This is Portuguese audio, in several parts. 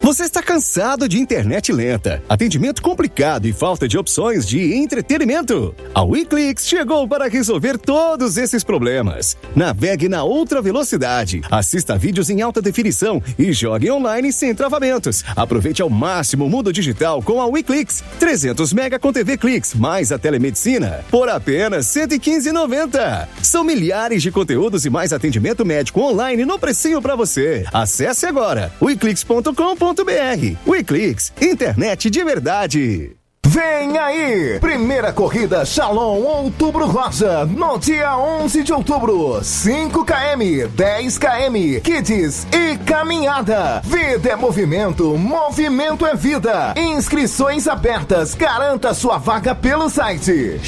Você está cansado de internet lenta, atendimento complicado e falta de opções de entretenimento? A WeClix chegou para resolver todos esses problemas. Navegue na outra velocidade, assista vídeos em alta definição e jogue online sem travamentos. Aproveite ao máximo o mundo digital com a WeClix. 300 mega com TV Clix, mais a telemedicina, por apenas R$ 115,90. São milhares de conteúdos e mais atendimento médico online no precinho para você. Acesse agora weclix.com.br. WeClix, internet de verdade. Vem aí! Primeira corrida Shalom Outubro Rosa, no dia 11 de outubro. 5 km, 10 km, kids e caminhada. Vida é movimento, movimento é vida. Inscrições abertas, garanta sua vaga pelo site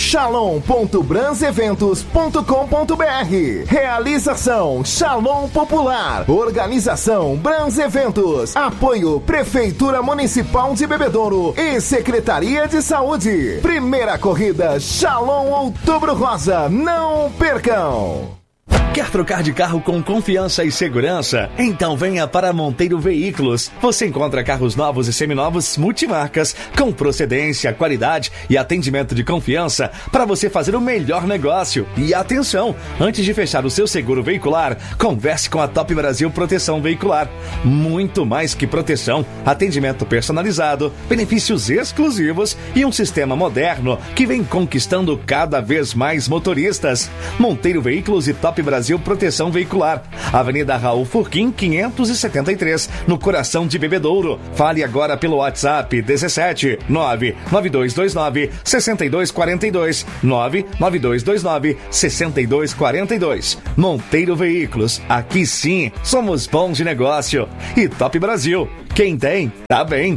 shalom.branseventos.com.br. Realização Shalom Popular. Organização Brans Eventos. Apoio Prefeitura Municipal de Bebedouro e Secretaria de Saúde. Primeira corrida Shalom Outubro Rosa. Não percam! Quer trocar de carro com confiança e segurança? Então venha para Monteiro Veículos. Você encontra carros novos e seminovos multimarcas, com procedência, qualidade e atendimento de confiança para você fazer o melhor negócio. E atenção, antes de fechar o seu seguro veicular, converse com a Top Brasil Proteção Veicular. Muito mais que proteção, atendimento personalizado, benefícios exclusivos e um sistema moderno que vem conquistando cada vez mais motoristas. Monteiro Veículos e Top Brasil Proteção Veicular, Avenida Raul Furquim 573, no coração de Bebedouro. Fale agora pelo WhatsApp 17 99229 6242 99229 6242. Monteiro Veículos, aqui sim somos bons de negócio. E Top Brasil, quem tem, tá bem.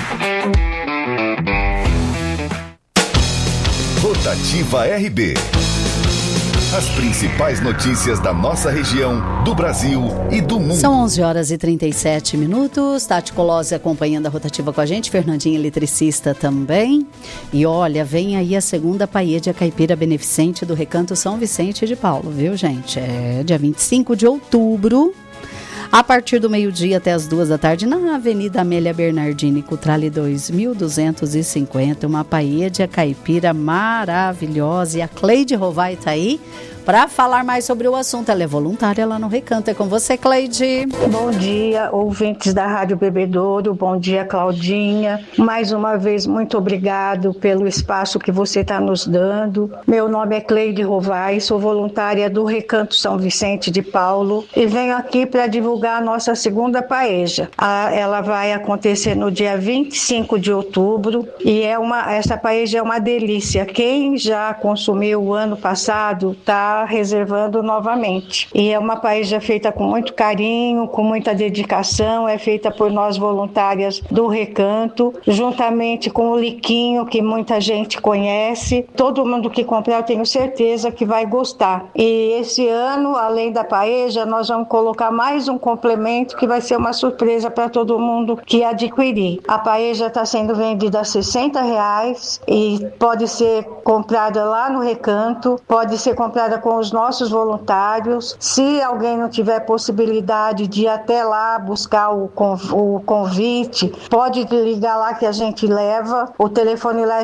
Rotativa RB. As principais notícias da nossa região, do Brasil e do mundo. São 11 horas e 37 minutos. Tati Colose acompanhando a rotativa com a gente. Fernandinha, eletricista também. E olha, vem aí a segunda Paella Caipira Beneficente do Recanto São Vicente de Paulo, viu, gente? É dia 25 de outubro. A partir do meio-dia até as 2 da tarde, na Avenida Amélia Bernardini, Cutrale 2250, uma paella caipira maravilhosa. E a Cleide Rovai está aí para falar mais sobre o assunto. Ela é voluntária lá no Recanto. É com você, Cleide. Bom dia, ouvintes da Rádio Bebedouro. Bom dia, Claudinha. Mais uma vez, muito obrigado pelo espaço que você está nos dando. Meu nome é Cleide Rovai, sou voluntária do Recanto São Vicente de Paulo e venho aqui para divulgar a nossa segunda paella. Ela vai acontecer no dia 25 de outubro e essa paella é uma delícia. Quem já consumiu o ano passado está reservando novamente. E é uma paella feita com muito carinho, com muita dedicação, é feita por nós voluntárias do Recanto, juntamente com o liquinho que muita gente conhece. Todo mundo que comprar eu tenho certeza que vai gostar. E esse ano, além da paella, nós vamos colocar mais um complemento que vai ser uma surpresa para todo mundo que adquirir. A paella está sendo vendida a R$60 e pode ser comprada lá no Recanto, pode ser comprada com os nossos voluntários. Se alguém não tiver possibilidade de ir até lá buscar o convite, pode ligar lá que a gente leva. O telefone lá é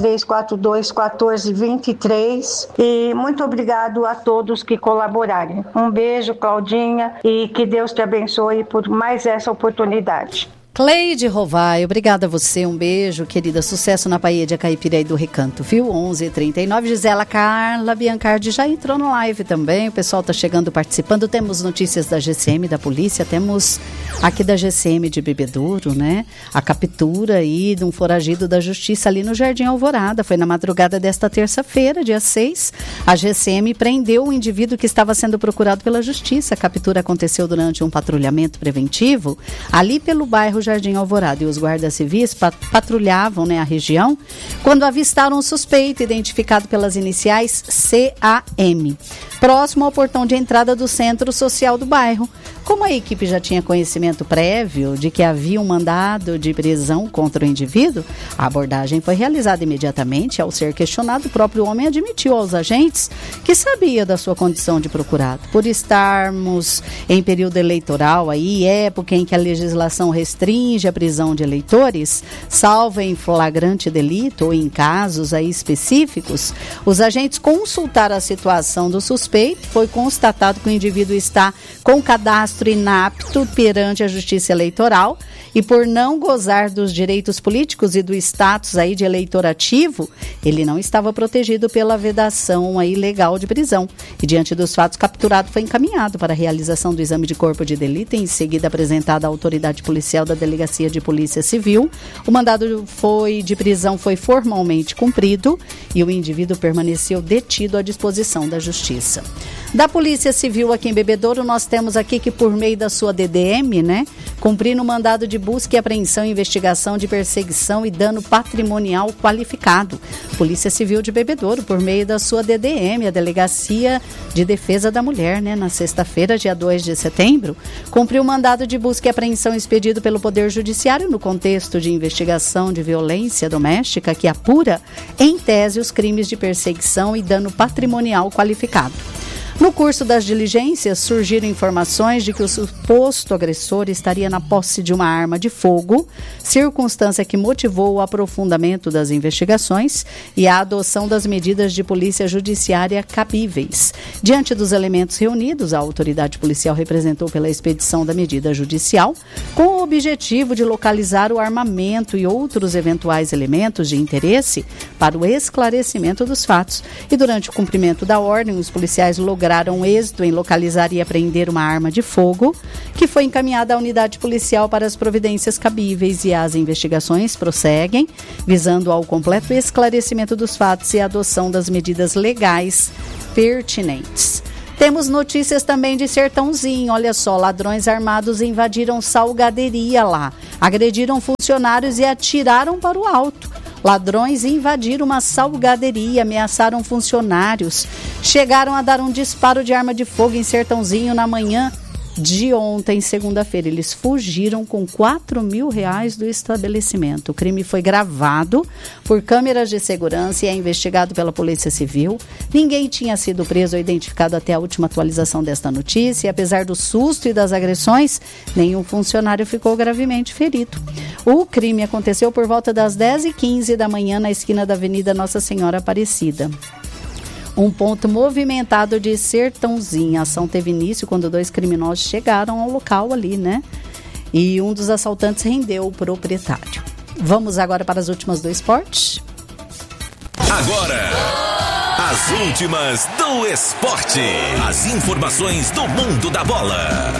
3342-1423. E muito obrigado a todos que colaborarem. Um beijo, Claudinha, e que Deus te abençoe por mais essa oportunidade. Cleide Rovai, obrigada a você, um beijo, querida, sucesso na Paella Caipira aí do Recanto, viu? 11h39, Gisela Carla Biancardi já entrou no live também, o pessoal tá chegando, participando, temos notícias da GCM, da polícia, temos aqui da GCM de Bebedouro, né? A captura aí de um foragido da justiça ali no Jardim Alvorada, foi na madrugada desta terça-feira, dia 6, a GCM prendeu um indivíduo que estava sendo procurado pela justiça, a captura aconteceu durante um patrulhamento preventivo, ali pelo bairro Jardim Alvorada, e os guardas civis patrulhavam, né, a região quando avistaram um suspeito identificado pelas iniciais CAM, próximo ao portão de entrada do centro social do bairro. Como a equipe já tinha conhecimento prévio de que havia um mandado de prisão contra o indivíduo, a abordagem foi realizada imediatamente. Ao ser questionado, o próprio homem admitiu aos agentes que sabia da sua condição de procurado. Por estarmos em período eleitoral, aí, época em que a legislação restringe a prisão de eleitores, salvo em flagrante delito ou em casos aí específicos, os agentes consultaram a situação do suspeito. Foi constatado que o indivíduo está com cadastro inapto perante a Justiça Eleitoral e, por não gozar dos direitos políticos e do status aí de eleitor ativo, ele não estava protegido pela vedação aí legal de prisão. E, diante dos fatos, capturado foi encaminhado para a realização do exame de corpo de delito e, em seguida, apresentado à autoridade policial da Delegacia de Polícia Civil. O mandado de prisão foi formalmente cumprido e o indivíduo permaneceu detido à disposição da Justiça. Da Polícia Civil aqui em Bebedouro, nós temos aqui que, por meio da sua DDM, cumprindo o mandado de busca e apreensão, investigação de perseguição e dano patrimonial qualificado. Polícia Civil de Bebedouro, por meio da sua DDM, a Delegacia de Defesa da Mulher, na sexta-feira, dia 2 de setembro, cumpriu o mandado de busca e apreensão expedido pelo Poder Judiciário no contexto de investigação de violência doméstica que apura, em tese, os crimes de perseguição e dano patrimonial qualificado. No curso das diligências, surgiram informações de que o suposto agressor estaria na posse de uma arma de fogo, circunstância que motivou o aprofundamento das investigações e a adoção das medidas de polícia judiciária cabíveis. Diante dos elementos reunidos, a autoridade policial representou pela expedição da medida judicial, com o objetivo de localizar o armamento e outros eventuais elementos de interesse para o esclarecimento dos fatos. E durante o cumprimento da ordem, os policiais lograram êxito em localizar e apreender uma arma de fogo, que foi encaminhada à unidade policial para as providências cabíveis, e as investigações prosseguem, visando ao completo esclarecimento dos fatos e a adoção das medidas legais pertinentes. Temos notícias também de Sertãozinho. Olha só, ladrões armados invadiram salgaderia lá, agrediram funcionários e atiraram para o alto. Ladrões invadiram uma salgaderia, ameaçaram funcionários, chegaram a dar um disparo de arma de fogo em Sertãozinho na manhã de ontem, segunda-feira. Eles fugiram com R$4.000 do estabelecimento. O crime foi gravado por câmeras de segurança e é investigado pela Polícia Civil. Ninguém tinha sido preso ou identificado até a última atualização desta notícia. E, apesar do susto e das agressões, nenhum funcionário ficou gravemente ferido. O crime aconteceu por volta das 10h15 da manhã na esquina da Avenida Nossa Senhora Aparecida, um ponto movimentado de Sertãozinho. A ação teve início quando 2 criminosos chegaram ao local ali, E um dos assaltantes rendeu o proprietário. Vamos agora para as últimas do esporte. Agora, as últimas do esporte. As informações do mundo da bola.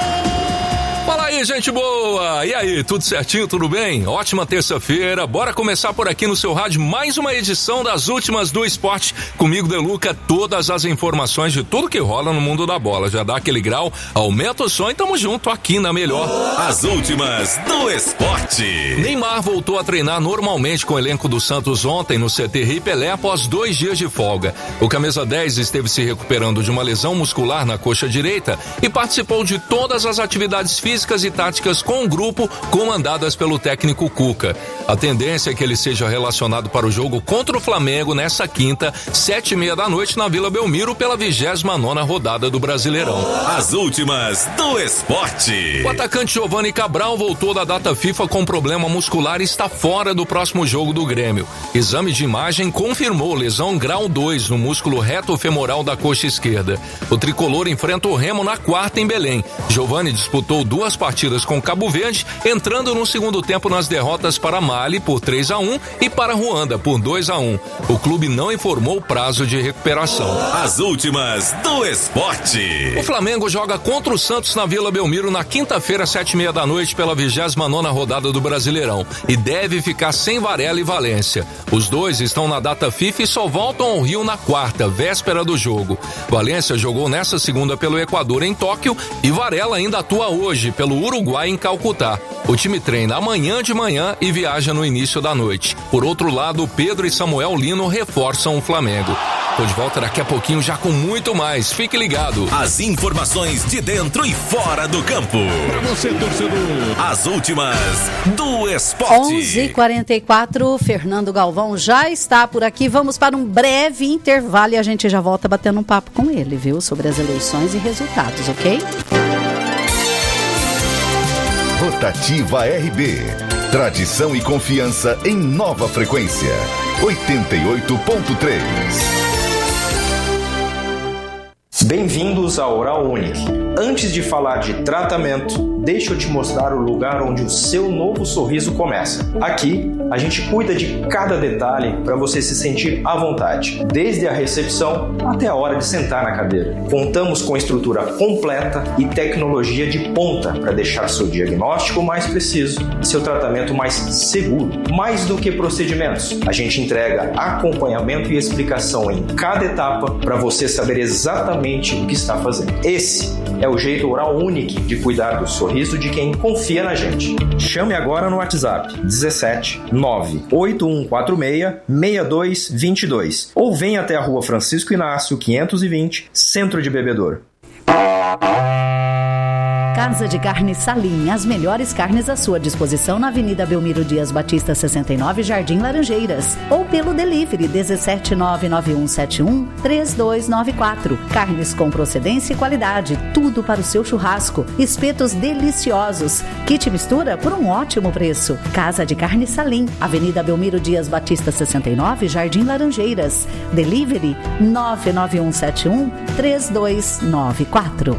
Fala aí, gente boa! E aí, tudo certinho, tudo bem? Ótima terça-feira, bora começar por aqui no seu rádio mais uma edição das últimas do esporte. Comigo, Deluca, todas as informações de tudo que rola no mundo da bola. Já dá aquele grau, aumenta o som e tamo junto aqui na melhor. As últimas do esporte. Neymar voltou a treinar normalmente com o elenco do Santos ontem no CT Rei Pelé após 2 dias de folga. O camisa 10 esteve se recuperando de uma lesão muscular na coxa direita e participou de todas as atividades físicas e táticas com o grupo comandadas pelo técnico Cuca. A tendência é que ele seja relacionado para o jogo contra o Flamengo nessa quinta, 7h30 da noite na Vila Belmiro pela 29ª rodada do Brasileirão. As últimas do esporte. O atacante Giovanni Cabral voltou da data FIFA com problema muscular e está fora do próximo jogo do Grêmio. Exame de imagem confirmou lesão grau 2 no músculo reto femoral da coxa esquerda. O tricolor enfrenta o Remo na quarta em Belém. Giovanni disputou 2 partidas com Cabo Verde, entrando no segundo tempo nas derrotas para Mali por 3-1 e para Ruanda por 2-1. O clube não informou o prazo de recuperação. As últimas do esporte. O Flamengo joga contra o Santos na Vila Belmiro na quinta-feira, 7h30 da noite pela 29ª rodada do Brasileirão e deve ficar sem Varela e Valência. Os dois estão na data FIFA e só voltam ao Rio na quarta, véspera do jogo. Valência jogou nessa segunda pelo Equador em Tóquio e Varela ainda atua hoje pelo Uruguai, em Calcutá. O time treina amanhã de manhã e viaja no início da noite. Por outro lado, Pedro e Samuel Lino reforçam o Flamengo. Tô de volta daqui a pouquinho já com muito mais. Fique ligado. As informações de dentro e fora do campo. Pra você, torcedor. As últimas do esporte. 11h44, Fernando Galvão já está por aqui. Vamos para um breve intervalo e a gente já volta batendo um papo com ele, viu? Sobre as eleições e resultados, ok? Rotativa RB. Tradição e confiança em nova frequência. 88.3. Bem-vindos ao Oral Unique. Antes de falar de tratamento, deixa eu te mostrar o lugar onde o seu novo sorriso começa. Aqui, a gente cuida de cada detalhe para você se sentir à vontade, desde a recepção até a hora de sentar na cadeira. Contamos com estrutura completa e tecnologia de ponta para deixar seu diagnóstico mais preciso e seu tratamento mais seguro. Mais do que procedimentos, a gente entrega acompanhamento e explicação em cada etapa para você saber exatamente o que está fazendo. Esse é o jeito Oral Unique de cuidar do sorriso de quem confia na gente. Chame agora no WhatsApp 17 98146 6222 ou venha até a Rua Francisco Inácio 520, Centro de Bebedouro. Casa de Carne Salim, as melhores carnes à sua disposição na Avenida Belmiro Dias Batista 69, Jardim Laranjeiras, ou pelo delivery 17991713294. Carnes com procedência e qualidade, tudo para o seu churrasco. Espetos deliciosos, kit mistura por um ótimo preço. Casa de Carne Salim, Avenida Belmiro Dias Batista 69, Jardim Laranjeiras. Delivery 991713294.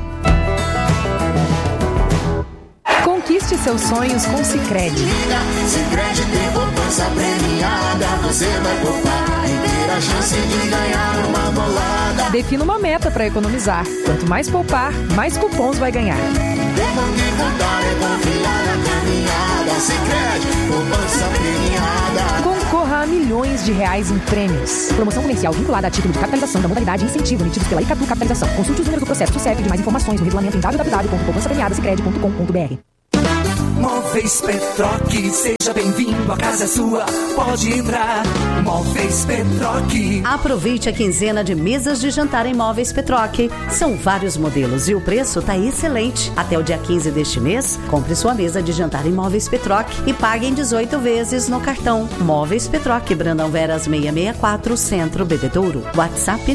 Conquiste seus sonhos com Sicredi. Sicredi tem poupança premiada. Você vai poupar e ter a chance de ganhar uma bolada. Defina uma meta para economizar. Quanto mais poupar, mais cupons vai ganhar. Tempo de contar é confiar na caminhada. Sicredi, poupança premiada. Concorra a milhões de reais em prêmios. Promoção comercial vinculada a título de capitalização da modalidade incentivo emitidos pela Icatu Capitalização. Consulte os números do processo do CEP de mais informações no regulamento em www.poupançapremiadasicredi.com.br. Móveis Petroc, seja bem-vindo, a casa é sua, pode entrar. Móveis Petroc. Aproveite a quinzena de mesas de jantar em Móveis Petroc. São vários modelos e o preço está excelente. Até o dia 15 deste mês, compre sua mesa de jantar em Móveis Petroc e pague em 18 vezes no cartão. Móveis Petroc, Brandão Veras 664, Centro Bebedouro. WhatsApp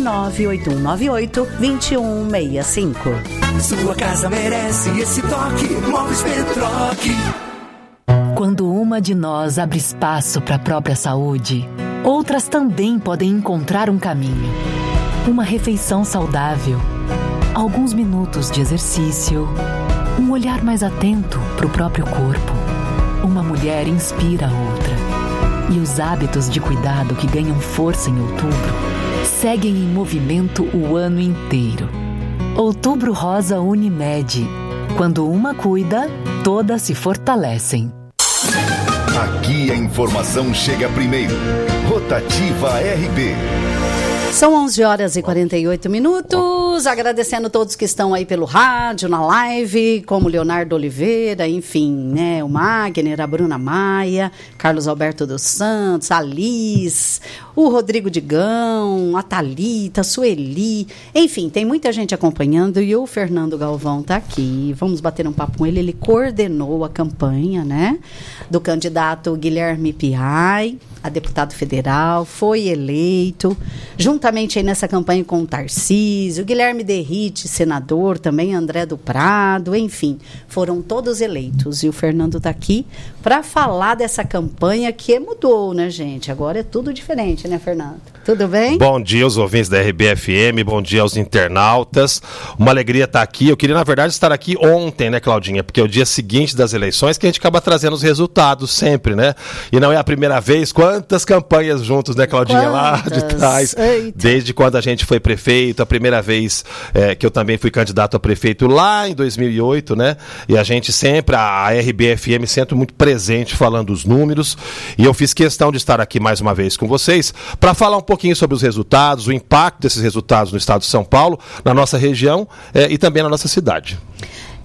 98198-2165. Sua casa merece esse toque, Móveis Petroc. Quando uma de nós abre espaço para a própria saúde, outras também podem encontrar um caminho. Uma refeição saudável, alguns minutos de exercício, um olhar mais atento para o próprio corpo. Uma mulher inspira a outra. E os hábitos de cuidado que ganham força em outubro seguem em movimento o ano inteiro. Outubro Rosa Unimed. Quando uma cuida, todas se fortalecem. Aqui a informação chega primeiro. Rotativa RB. São 11h48. Agradecendo todos que estão aí pelo rádio, na live, como Leonardo Oliveira, enfim, né? O Magner, a Bruna Maia, Carlos Alberto dos Santos, a Liz, o Rodrigo Digão, a Thalita, a Sueli, enfim, tem muita gente acompanhando e o Fernando Galvão está aqui. Vamos bater um papo com ele. Ele coordenou a campanha, né? Do candidato Guilherme Piai, a deputado federal, foi eleito, juntamente aí nessa campanha com o Tarcísio, Guilherme Derrite, senador, também André do Prado, enfim, foram todos eleitos. E o Fernando está aqui para falar dessa campanha que mudou, né, gente? Agora é tudo diferente, né, Fernando? Tudo bem? Bom dia aos ouvintes da RBFM, bom dia aos internautas. Uma alegria estar aqui. Eu queria, na verdade, estar aqui ontem, né, Claudinha? Porque é o dia seguinte das eleições que a gente acaba trazendo os resultados sempre, né? E não é a primeira vez. Quantas campanhas juntos, né, Claudinha? Lá de trás. Eita. Desde quando a gente foi prefeito, a primeira vez que eu também fui candidato a prefeito lá em 2008, né? E a gente sempre, a RBFM, sempre muito presente falando os números. E eu fiz questão de estar aqui mais uma vez com vocês para falar um pouquinho sobre os resultados, o impacto desses resultados no estado de São Paulo, na nossa região e também na nossa cidade.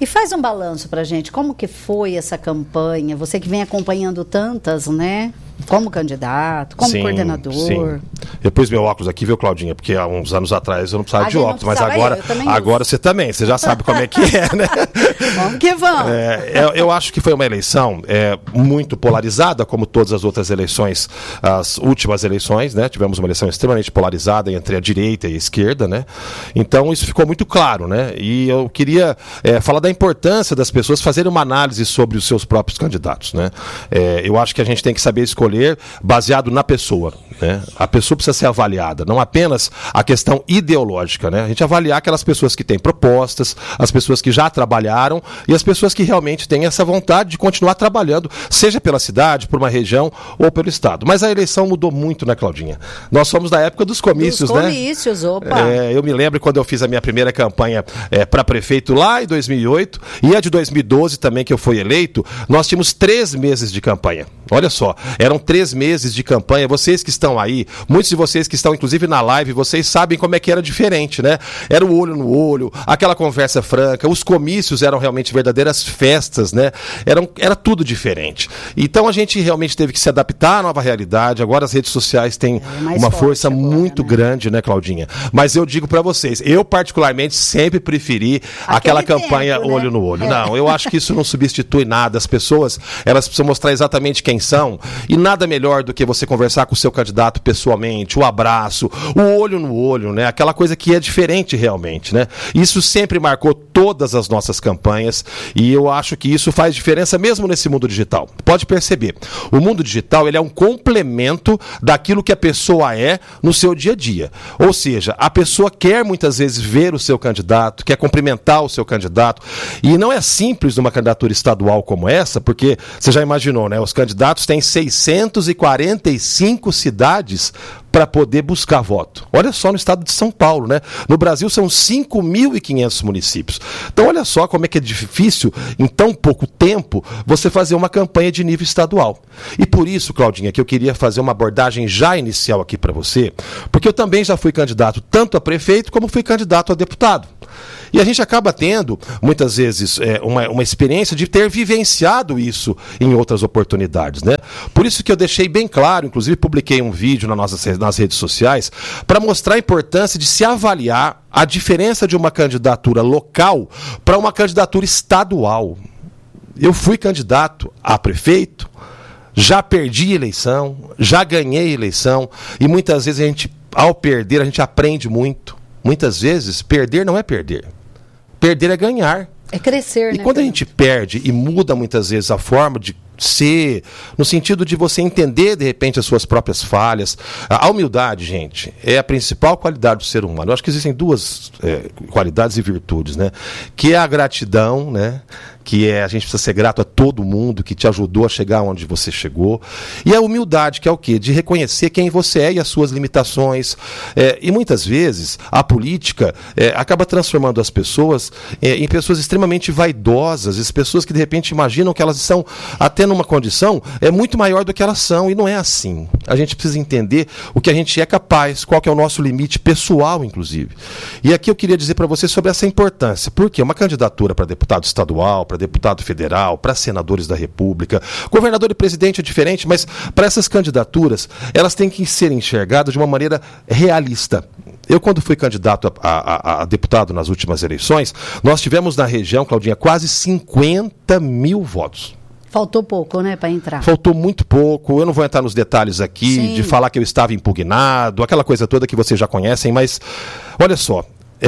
E faz um balanço pra gente, como que foi essa campanha? Você que vem acompanhando tantas, né? Como candidato, como coordenador. Sim. Eu pus meu óculos aqui, viu, Claudinha? Porque há uns anos atrás eu não precisava de óculos, mas agora você também, você já sabe como é que é, né? Vamos que vamos. Eu acho que foi uma eleição muito polarizada, como todas as outras eleições, as últimas eleições, né? Tivemos uma eleição extremamente polarizada entre a direita e a esquerda, né? Então isso ficou muito claro, né? E eu queria falar da importância das pessoas fazerem uma análise sobre os seus próprios candidatos, né? Eu acho que a gente tem que saber escolher baseado na pessoa, né? A pessoa precisa ser avaliada, não apenas a questão ideológica, né? A gente avaliar aquelas pessoas que têm propostas, as pessoas que já trabalharam e as pessoas que realmente têm essa vontade de continuar trabalhando, seja pela cidade, por uma região ou pelo estado. Mas a eleição mudou muito, né, Claudinha? Nós somos da época dos comícios, né? Opa! Eu me lembro quando eu fiz a minha primeira campanha para prefeito lá em 2008 e a de 2012 também, que eu fui eleito, nós tínhamos 3 meses de campanha. Olha só, eram 3 meses de campanha. Vocês que estão aí, muitos de vocês que estão inclusive na live, vocês sabem como é que era diferente, né? Era o olho no olho, aquela conversa franca, os comícios eram realmente verdadeiras festas, né? Era tudo diferente. Então a gente realmente teve que se adaptar à nova realidade. Agora as redes sociais têm uma força muito grande, né, Claudinha? Mas eu digo para vocês, eu particularmente sempre preferi aquela campanha olho no olho. Não, eu acho que isso não substitui nada. As pessoas, elas precisam mostrar exatamente quem são, e nada melhor do que você conversar com o seu candidato pessoalmente, o abraço, o olho no olho, né? Aquela coisa que é diferente realmente, né? Isso sempre marcou todas as nossas campanhas e eu acho que isso faz diferença mesmo nesse mundo digital. Pode perceber, o mundo digital ele é um complemento daquilo que a pessoa é no seu dia a dia. Ou seja, a pessoa quer muitas vezes ver o seu candidato, quer cumprimentar o seu candidato, e não é simples numa candidatura estadual como essa, porque você já imaginou, né? Os candidatos têm 645 cidades para poder buscar voto. Olha só no estado de São Paulo, né? No Brasil são 5.500 municípios. Então olha só como é que é difícil, em tão pouco tempo, você fazer uma campanha de nível estadual. E por isso, Claudinha, que eu queria fazer uma abordagem já inicial aqui para você, porque eu também já fui candidato tanto a prefeito como fui candidato a deputado. E a gente acaba tendo, muitas vezes, uma experiência de ter vivenciado isso em outras oportunidades, né? Por isso que eu deixei bem claro, inclusive publiquei um vídeo nas redes sociais, para mostrar a importância de se avaliar a diferença de uma candidatura local para uma candidatura estadual. Eu fui candidato a prefeito, já perdi eleição, já ganhei eleição, e muitas vezes ao perder, a gente aprende muito. Muitas vezes, perder não é perder. Perder é ganhar. É crescer, né? E quando a gente perde e muda muitas vezes a forma de ser, no sentido de você entender, de repente, as suas próprias falhas. A humildade, gente, é a principal qualidade do ser humano. Eu acho que existem 2 qualidades e virtudes, né? Que é a gratidão, né? Que a gente precisa ser grato a todo mundo que te ajudou a chegar onde você chegou. E a humildade, que é o quê? De reconhecer quem você é e as suas limitações. E muitas vezes a política acaba transformando as pessoas em pessoas extremamente vaidosas, as pessoas que de repente imaginam que elas estão até numa condição muito maior do que elas são, e não é assim. A gente precisa entender o que a gente é capaz, qual que é o nosso limite pessoal, inclusive. E aqui eu queria dizer para você sobre essa importância. Por quê? Uma candidatura para deputado estadual, para deputado federal, para senadores da República, governador e presidente é diferente, mas para essas candidaturas, elas têm que ser enxergadas de uma maneira realista. Eu, quando fui candidato a deputado nas últimas eleições, nós tivemos na região, Claudinha, quase 50 mil votos. Faltou pouco, né, para entrar. Faltou muito pouco. Eu não vou entrar nos detalhes aqui, de falar que eu estava impugnado, aquela coisa toda que vocês já conhecem, mas olha só,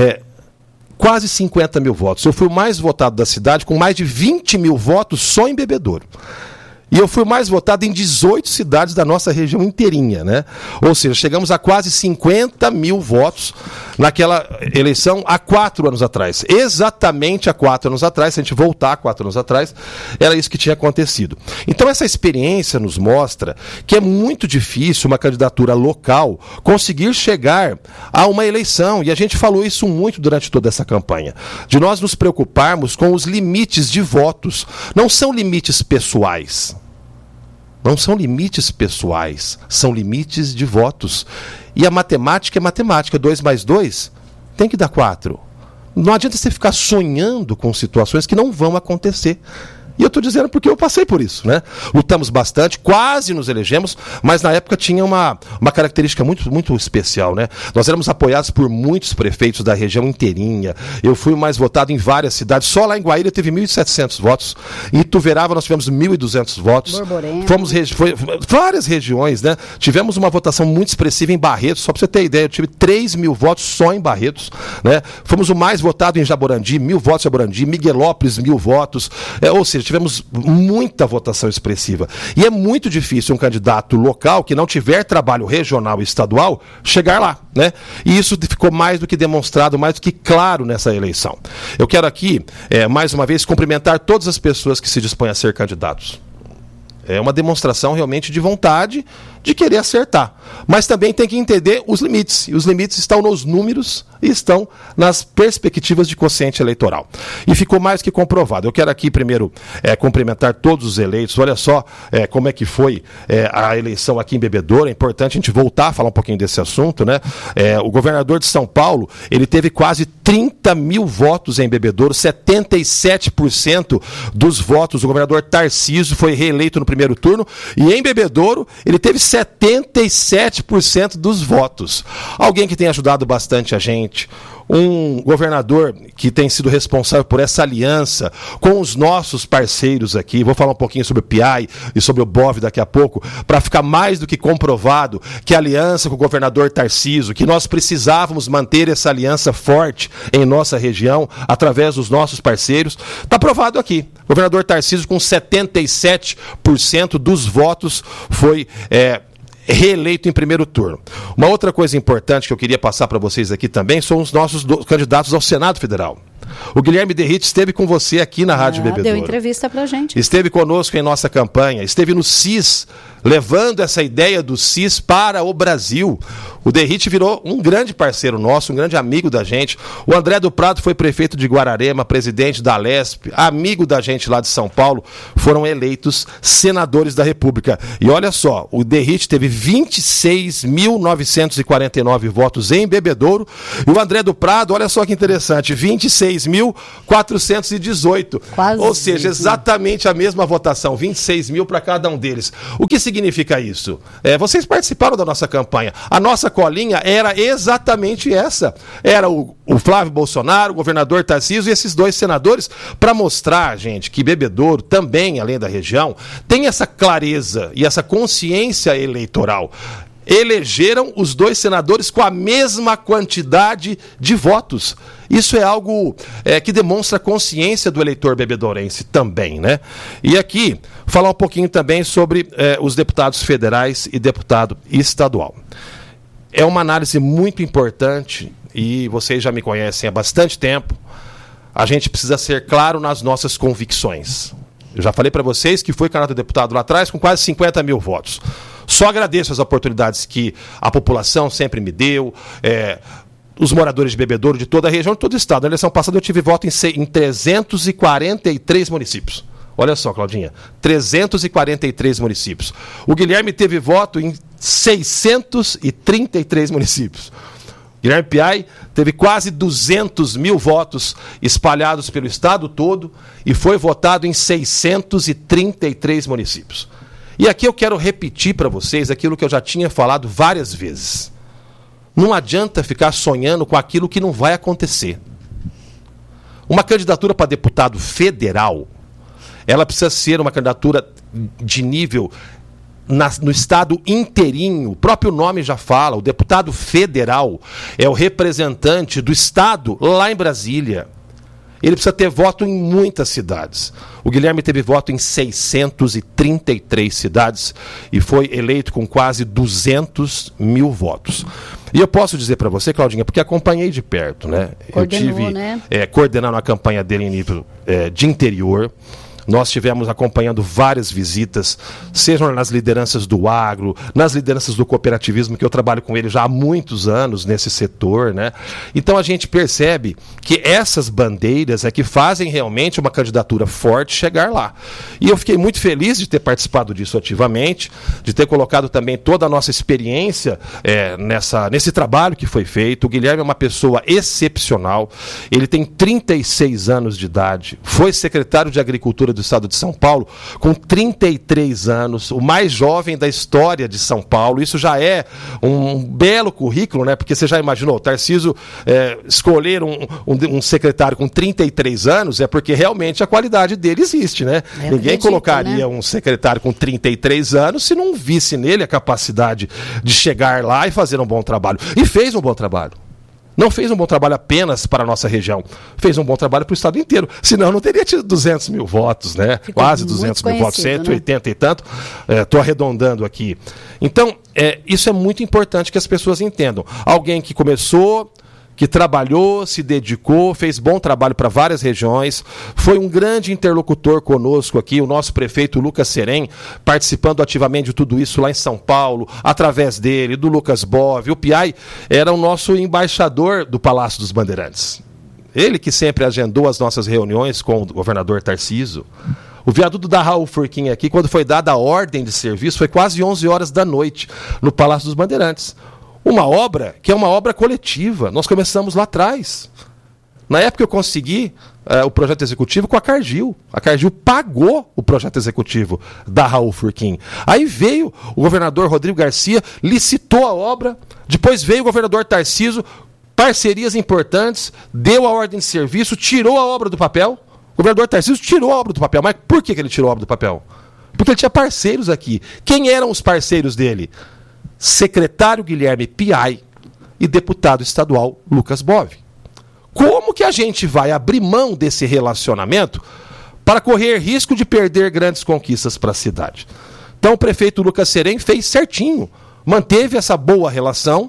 quase 50 mil votos. Eu fui o mais votado da cidade, com mais de 20 mil votos só em Bebedouro. E eu fui mais votado em 18 cidades da nossa região inteirinha, né? Ou seja, chegamos a quase 50 mil votos naquela eleição há 4 anos atrás. Exatamente há 4 anos atrás, se a gente voltar há 4 anos atrás, era isso que tinha acontecido. Então essa experiência nos mostra que é muito difícil uma candidatura local conseguir chegar a uma eleição. E a gente falou isso muito durante toda essa campanha. De nós nos preocuparmos com os limites de votos. Não são limites pessoais. Não são limites pessoais, são limites de votos. E a matemática é matemática. 2 mais 2 tem que dar 4. Não adianta você ficar sonhando com situações que não vão acontecer. E eu estou dizendo porque eu passei por isso, né? Lutamos bastante, quase nos elegemos, mas na época tinha uma característica muito, muito especial, né? Nós éramos apoiados por muitos prefeitos da região inteirinha. Eu fui o mais votado em várias cidades. Só lá em Guaíra teve 1.700 votos. Em Ituverava nós tivemos 1.200 votos. Fomos várias regiões, né? Tivemos uma votação muito expressiva em Barretos. Só para você ter ideia, eu tive 3.000 votos só em Barretos, né? Fomos o mais votado em Jaborandi, 1.000 votos em Jaborandi. Miguelópolis, 1.000 votos. Ou seja, tivemos muita votação expressiva. E é muito difícil um candidato local que não tiver trabalho regional e estadual chegar lá, né? E isso ficou mais do que demonstrado, mais do que claro nessa eleição. Eu quero aqui, mais uma vez, cumprimentar todas as pessoas que se dispõem a ser candidatos. É uma demonstração realmente de vontade de querer acertar. Mas também tem que entender os limites. E os limites estão nos números e estão nas perspectivas de quociente eleitoral. E ficou mais que comprovado. Eu quero aqui primeiro cumprimentar todos os eleitos. Olha só como é que foi a eleição aqui em Bebedouro. É importante a gente voltar a falar um pouquinho desse assunto, né? O governador de São Paulo, ele teve quase 30 mil votos em Bebedouro, 77% dos votos. O governador Tarcísio foi reeleito no primeiro turno e em Bebedouro ele teve 77% dos votos. Alguém que tem ajudado bastante a gente, um governador que tem sido responsável por essa aliança com os nossos parceiros aqui. Vou falar um pouquinho sobre o PIAI e sobre o BOV daqui a pouco, para ficar mais do que comprovado que a aliança com o governador Tarcísio, que nós precisávamos manter essa aliança forte em nossa região, através dos nossos parceiros, está provado aqui. O governador Tarcísio, com 77% dos votos, foi reeleito em primeiro turno. Uma outra coisa importante que eu queria passar para vocês aqui também são os nossos candidatos ao Senado Federal. O Guilherme Derrite esteve com você aqui na Rádio Bebedouro. Deu entrevista pra gente. Esteve conosco em nossa campanha, esteve no CIS, levando essa ideia do CIS para o Brasil. O Derrite virou um grande parceiro nosso, um grande amigo da gente. O André do Prado foi prefeito de Guararema, presidente da Lesp, amigo da gente lá de São Paulo, foram eleitos senadores da República. E olha só, o Derrite teve 26.949 votos em Bebedouro, e o André do Prado, olha só que interessante, 26.418. Ou seja, exatamente a mesma votação, 26 mil para cada um deles. O que significa isso? Vocês participaram da nossa campanha. A nossa colinha era exatamente essa. Era o Flávio Bolsonaro, o governador Tarcísio e esses dois senadores, para mostrar, gente, que Bebedouro também, além da região, tem essa clareza e essa consciência eleitoral. Elegeram os dois senadores com a mesma quantidade de votos. Isso é algo que demonstra a consciência do eleitor bebedourense também, né? E aqui, falar um pouquinho também sobre os deputados federais e deputado estadual. É uma análise muito importante e vocês já me conhecem há bastante tempo. A gente precisa ser claro nas nossas convicções. Eu já falei para vocês que fui candidato a deputado lá atrás com quase 50 mil votos. Só agradeço as oportunidades que a população sempre me deu, os moradores de Bebedouro, de toda a região, de todo o estado. Na eleição passada eu tive voto em 343 municípios. Olha só, Claudinha, 343 municípios. O Guilherme teve voto em 633 municípios. Guilherme Piai teve quase 200 mil votos espalhados pelo estado todo e foi votado em 633 municípios. E aqui eu quero repetir para vocês aquilo que eu já tinha falado várias vezes. Não adianta ficar sonhando com aquilo que não vai acontecer. Uma candidatura para deputado federal, ela precisa ser uma candidatura de nível no estado inteirinho. O próprio nome já fala, o deputado federal é o representante do estado lá em Brasília. Ele precisa ter voto em muitas cidades. O Guilherme teve voto em 633 cidades e foi eleito com quase 200 mil votos. E eu posso dizer para você, Claudinha, porque acompanhei de perto, né? Eu tive coordenando a campanha dele em nível de interior. Nós tivemos acompanhando várias visitas, sejam nas lideranças do agro, nas lideranças do cooperativismo, que eu trabalho com ele já há muitos anos nesse setor, né? Então a gente percebe que essas bandeiras é que fazem realmente uma candidatura forte chegar lá. E eu fiquei muito feliz de ter participado disso ativamente, de ter colocado também toda a nossa experiência nesse trabalho que foi feito. O Guilherme é uma pessoa excepcional, ele tem 36 anos de idade, foi secretário de Agricultura do Estado de São Paulo com 33 anos, o mais jovem da história de São Paulo. Isso já é um belo currículo, né? Porque você já imaginou, Tarcísio escolher um secretário com 33 anos é porque realmente a qualidade dele existe, né? Ninguém colocaria um secretário com 33 anos se não visse nele a capacidade de chegar lá e fazer um bom trabalho. E fez um bom trabalho. Não fez um bom trabalho apenas para a nossa região, fez um bom trabalho para o estado inteiro, senão não teria tido 200 mil votos, né? Quase 200 mil votos, 180 e tanto, estou arredondando aqui. Então, isso é muito importante que as pessoas entendam. Alguém que começou, que trabalhou, se dedicou, fez bom trabalho para várias regiões, foi um grande interlocutor conosco aqui, o nosso prefeito Lucas Serem, participando ativamente de tudo isso lá em São Paulo, através dele, do Lucas Bove. O Piai era o nosso embaixador do Palácio dos Bandeirantes. Ele que sempre agendou as nossas reuniões com o governador Tarcísio. O viaduto da Raul Furquim aqui, quando foi dada a ordem de serviço, foi quase 11 horas da noite, no Palácio dos Bandeirantes. Uma obra que é uma obra coletiva. Nós começamos lá atrás. Na época eu consegui o projeto executivo com a Cargill. A Cargill pagou o projeto executivo da Raul Furquim. Aí veio o governador Rodrigo Garcia, licitou a obra. Depois veio o governador Tarcísio, parcerias importantes, deu a ordem de serviço, tirou a obra do papel. O governador Tarcísio tirou a obra do papel. Mas por que ele tirou a obra do papel? Porque ele tinha parceiros aqui. Quem eram os parceiros dele? Secretário Guilherme Piai e deputado estadual Lucas Bove. Como que a gente vai abrir mão desse relacionamento para correr risco de perder grandes conquistas para a cidade? Então o prefeito Lucas Serem fez certinho, manteve essa boa relação,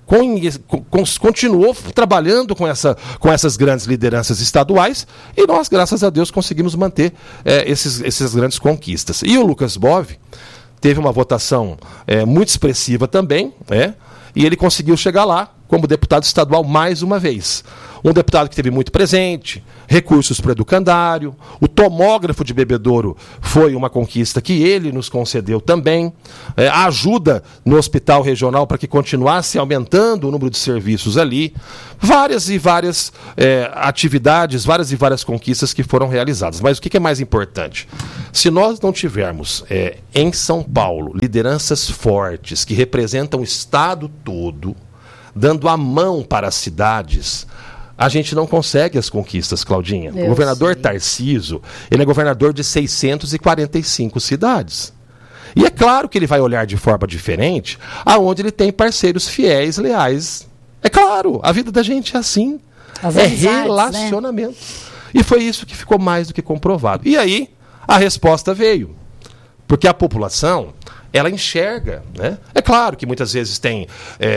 continuou trabalhando com essas grandes lideranças estaduais e nós, graças a Deus, conseguimos manter essas grandes conquistas. E o Lucas Bove teve uma votação muito expressiva também, e ele conseguiu chegar lá como deputado estadual mais uma vez. Um deputado que esteve muito presente, recursos para o educandário, o tomógrafo de Bebedouro foi uma conquista que ele nos concedeu também, a ajuda no hospital regional para que continuasse aumentando o número de serviços ali, várias e várias atividades, várias e várias conquistas que foram realizadas. Mas o que é mais importante? Se nós não tivermos em São Paulo lideranças fortes que representam o estado todo, dando a mão para as cidades, a gente não consegue as conquistas, Claudinha. O governador Tarcísio, ele é governador de 645 cidades. E é claro que ele vai olhar de forma diferente aonde ele tem parceiros fiéis, leais. É claro, a vida da gente é assim. Relacionamento. Né? E foi isso que ficou mais do que comprovado. E aí, a resposta veio. Porque a população, ela enxerga, né? É claro que muitas vezes tem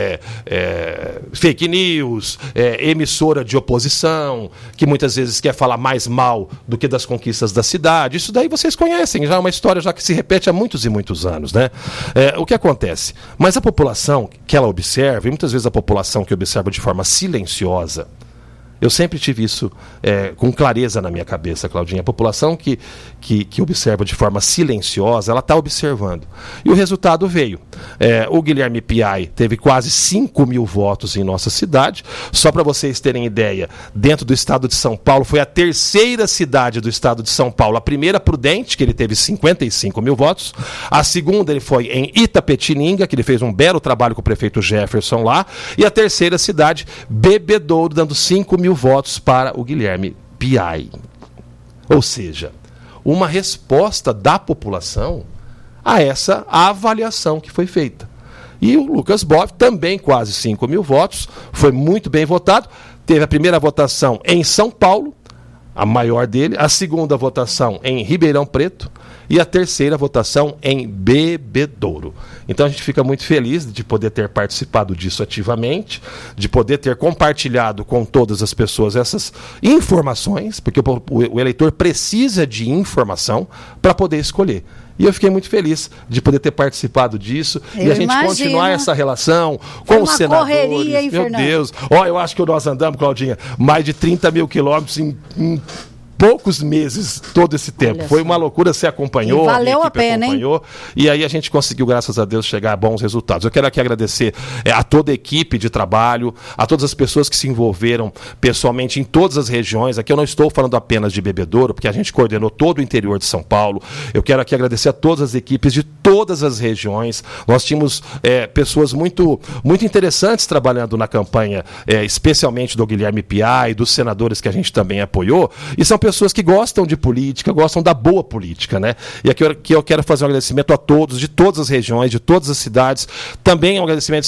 fake news, emissora de oposição, que muitas vezes quer falar mais mal do que das conquistas da cidade. Isso daí vocês conhecem, já é uma história já que se repete há muitos e muitos anos, né? O que acontece? Mas a população que ela observa, e muitas vezes a população que observa de forma silenciosa, eu sempre tive isso com clareza na minha cabeça, Claudinha. A população que observa de forma silenciosa, ela está observando. E o resultado veio. O Guilherme Piai teve quase 5 mil votos em nossa cidade. Só para vocês terem ideia, dentro do estado de São Paulo, foi a terceira cidade do estado de São Paulo. A primeira, Prudente, que ele teve 55 mil votos. A segunda, ele foi em Itapetininga, que ele fez um belo trabalho com o prefeito Jefferson lá. E a terceira cidade, Bebedouro, dando 5 mil votos para o Guilherme Piai. Ou seja, uma resposta da população a essa avaliação que foi feita. E o Lucas Bove, também quase 5 mil votos, foi muito bem votado, teve a primeira votação em São Paulo, a maior dele, a segunda votação em Ribeirão Preto e a terceira votação em Bebedouro. Então a gente fica muito feliz de poder ter participado disso ativamente, de poder ter compartilhado com todas as pessoas essas informações, porque o eleitor precisa de informação para poder escolher. E eu fiquei muito feliz de poder ter participado disso e a gente continuar essa relação com os senadores. Correria, hein, meu Fernando? Deus, eu acho que nós andamos, Claudinha, mais de 30 mil quilômetros em poucos meses, todo esse tempo. Foi uma loucura, você acompanhou, valeu a pena, acompanhou, hein? E aí a gente conseguiu, graças a Deus, chegar a bons resultados. Eu quero aqui agradecer a toda a equipe de trabalho, a todas as pessoas que se envolveram pessoalmente em todas as regiões. Aqui eu não estou falando apenas de Bebedouro, porque a gente coordenou todo o interior de São Paulo. Eu quero aqui agradecer a todas as equipes de todas as regiões. Nós tínhamos pessoas muito interessantes trabalhando na campanha, especialmente do Guilherme Piá e dos senadores que a gente também apoiou, e são pessoas que gostam de política, gostam da boa política, né? E aqui eu quero fazer um agradecimento a todos, de todas as regiões, de todas as cidades, também um agradecimento